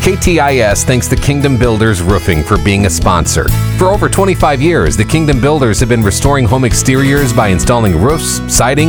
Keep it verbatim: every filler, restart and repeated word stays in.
K T I S thanks the Kingdom Builders Roofing for being a sponsor. For over twenty-five years, the Kingdom Builders have been restoring home exteriors by installing roofs, siding,